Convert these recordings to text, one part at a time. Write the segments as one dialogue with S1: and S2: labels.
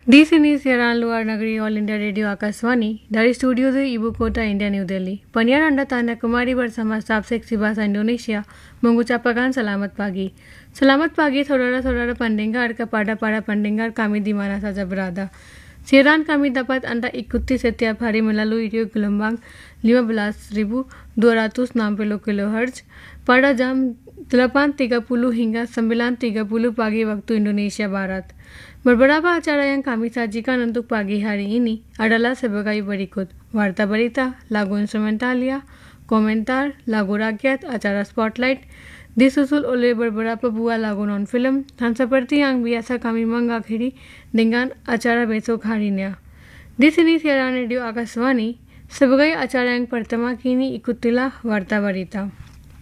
S1: This is Yaran Luar Nagari All India Radio Akaswani. Dari studio de Ibu Kota India New Delhi. Panyar anda Tana Kumari bersama staff seksi bahasa Indonesia mengucapkan selamat pagi. Selamat pagi saudara-saudara pendengar kepada para pendengar kami di mana saja berada. Siaran kami dapat Anda ikuti setiap hari melalui radio gelombang 15.260 kHz pada jam 8.30 hingga 9.30 pagi waktu Indonesia Barat. Beberapa acara yang kami sajikan untuk pagi hari ini adalah sebagai berikut: Warta Berita, lagu instrumentalia, komentar, lagu rakyat, acara Spotlight, disusul oleh beberapa buah lagu non-film, dan seperti yang biasa kami mengakhiri dengan acara besok harinya. Di sini siaran radio Akaswani. Sebagai acara yang pertama kini ikutilah Warta Berita.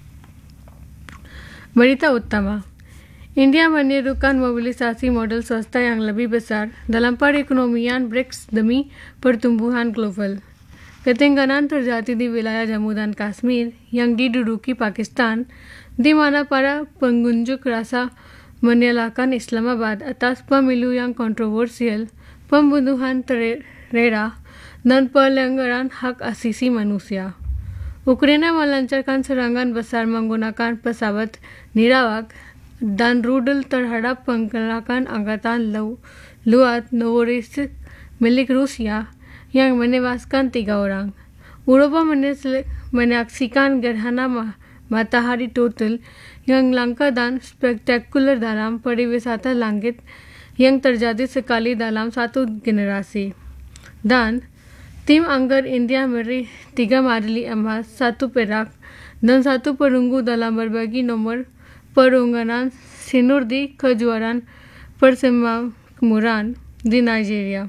S1: Berita utama. India menirukan mobilisasi modal swasta yang lebih besar dalam perekonomian BRICS demi pertumbuhan global. Ketegangan terjadi di wilayah Jammu dan Kashmir yang diduduki Pakistan, di mana para pengunjuk rasa menyalahkan Islamabad atas pemilu yang kontroversial, pembunuhan terera, dan pelanggaran hak asasi manusia. Ukraina melancarkan serangan besar menggunakan pesawat nirawak dan rudal terhadap penggerakkan angkatan laut Novorossiysk milik Rusia yang menewaskan 3 orang. Eropa menyaksikan gerhana matahari total yang langka dan spektakuler dalam pariwisata langit yang terjadi sekali dalam satu generasi. Dan tim Anggar India meraih 3 medali emas, 1 perak, dan 1 perunggu dalam berbagai nomor perungganan sinur di kejuaraan persemakmuran di Nigeria.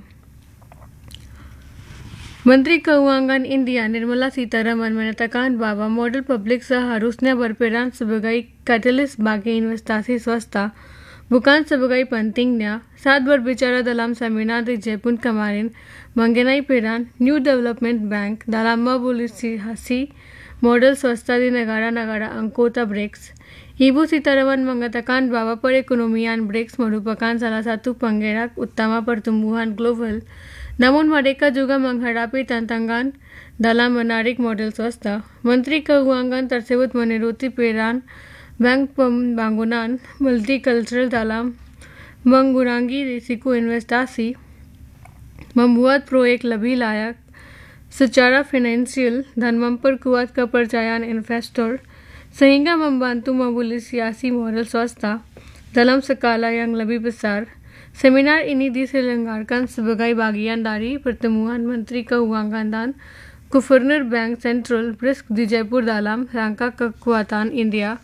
S1: Menteri Keuangan India Nirmala Sitharaman menyatakan bahwa modal publik seharusnya berperan sebagai katalis bagi investasi swasta, bukan sebagai pentingnya. Saat berbicara dalam seminar di Jaipur kemarin mengenai peran New Development Bank dalam mobilisasi modal swasta di negara-negara anggota BRICS, Ibu Sitharaman mengatakan bahwa perekonomian BRICS merupakan salah satu penggerak utama pertumbuhan global, namun mereka juga menghadapi tantangan dalam menarik modal swasta. Menteri Keuangan tersebut meniruti peran Bank Pembangunan Multicultural dalam mengurangi risiko investasi, membuat proyek lebih layak secara finansial, dan memperkuat kepercayaan investor, sehingga membantu mobilisasi modal swasta dalam skala yang lebih besar. Seminar ini diselenggarakan sebagai bagian dari pertemuan Menteri Keuangan dan Gubernur Bank Sentral BRICS di Jaipur dalam rangka kekuatan India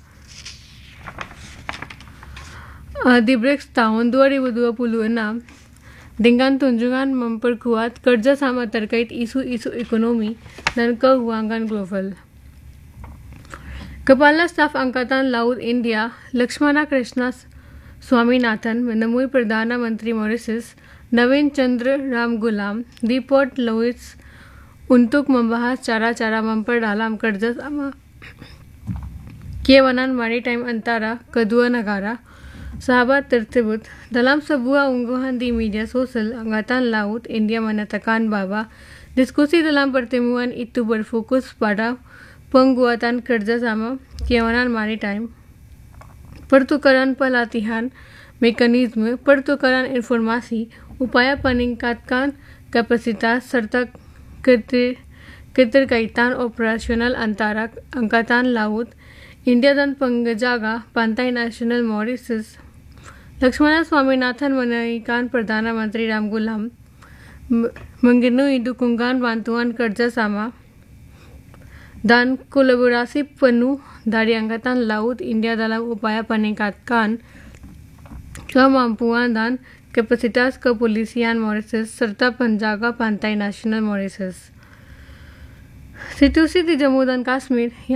S1: di BRICS tahun 2026 dengan tujuan memperkuat kerjasama terkait isu-isu ekonomi dan keuangan global. Kepala Staf Angkatan Laut India Lakshmana Krishna Swaminathan menemui Perdana Menteri Mauritius Navin Chandra Ramgoolam di Port Louis untuk membahas cara-cara memperdalam kerjasama keamanan maritime antara kedua negara sahabat tersebut. Dalam sebuah unggahan di media sosial, Angkatan Laut India menyatakan bahwa diskusi dalam pertemuan itu berfokus pada penguatan kerjasama keamanan maritime, pertukaran pelatihan, mekanisme pertukaran informasi, upaya peningkatan kapasitas, serta keterkaitan operasional antara Angkatan Laut India dan penjaga pantai nasional Mauritius. Lakshmana Swaminathan menaikkan Perdana Menteri Ramgoolam mengenai dukungan bantuan kerjasama dan kolaborasi penuh dari Angkatan Laut India dalam upaya peningkatan kemampuan dan kapasitas kepolisian Mauritius serta penjaga pantai nasional Mauritius. Situasi di Jammu dan Kashmir